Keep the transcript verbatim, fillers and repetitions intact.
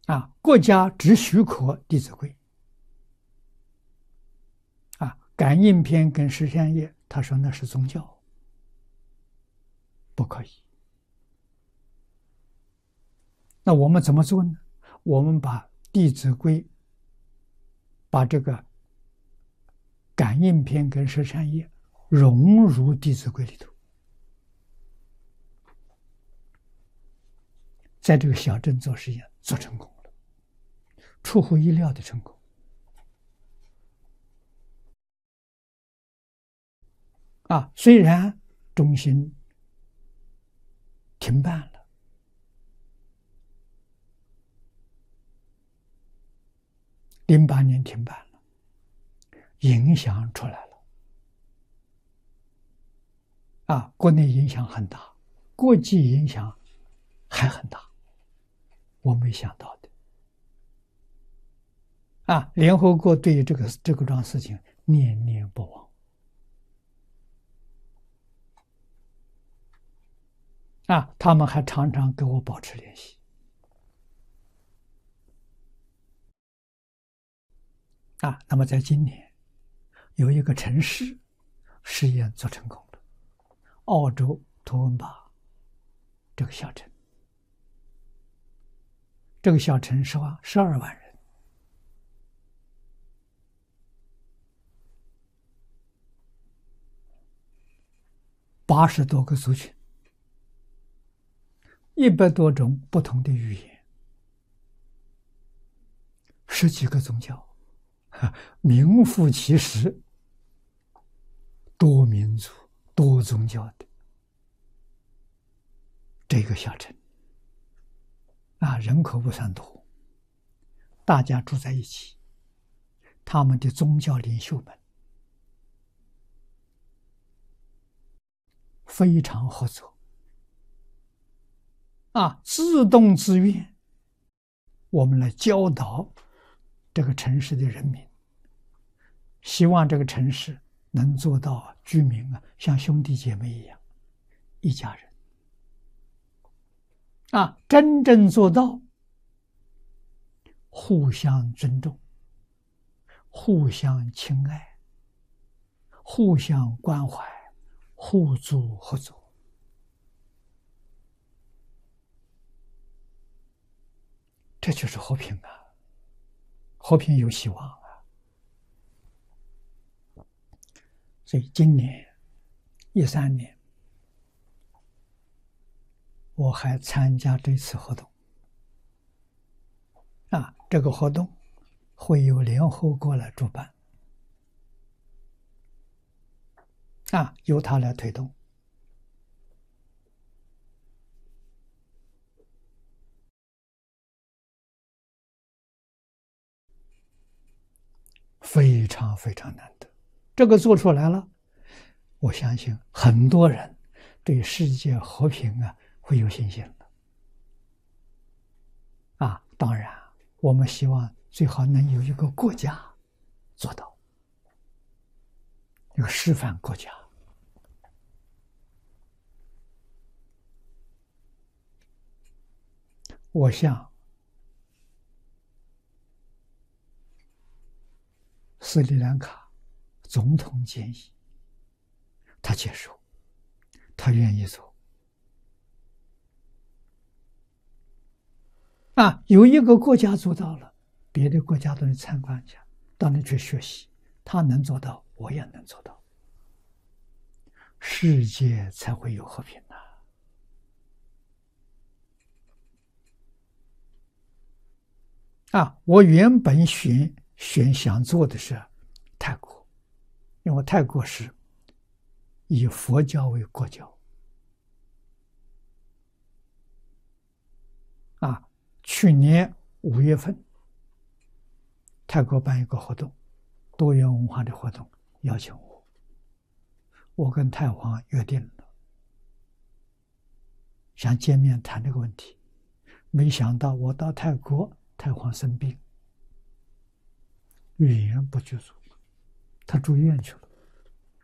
啊，国家只许可《弟子规》啊，感应篇跟十善业，他说那是宗教，不可以。那我们怎么做呢？我们把《弟子规》把这个感应篇跟十善业融入《弟子规》里头，在这个小镇做实验，做成功了，出乎意料的成功。啊，虽然中心停办了，零八年停办了，影响出来了。啊，国内影响很大，国际影响还很大，我没想到的。啊，联合国对于这个这个桩事情念念不忘。啊，他们还常常跟我保持联系。啊，那么在今年有一个城市实验做成功了，澳洲图文巴这个小城，这个小城是吧，十二万人，八十多个族群，一百多种不同的语言，十几个宗教，名副其实，多民族、多宗教的这个小城。啊，人口不算多，大家住在一起，他们的宗教领袖们非常合作，啊，自动自愿，我们来教导这个城市的人民，希望这个城市能做到居民啊，像兄弟姐妹一样，一家人。啊，真正做到互相尊重、互相亲爱、互相关怀、互助合作，这就是和平啊！和平有希望啊！所以今年一三年，我还参加这次活动。啊，这个活动会由联合国来主办，啊，由他来推动。非常非常难得，这个做出来了，我相信很多人对世界和平啊会有信心的。啊，当然，我们希望最好能有一个国家做到，一个示范国家。我向斯里兰卡总统建议，他接受，他愿意做。啊，有一个国家做到了，别的国家都能参观一下，到那去学习，他能做到，我也能做到，世界才会有和平呐。啊，我原本选选想做的是泰国，因为泰国是以佛教为国教。啊，去年五月份，泰国办一个活动，多元文化的活动，邀请我，我跟泰皇约定了，想见面谈这个问题，没想到我到泰国，泰皇生病，语言不具足，他住院去了。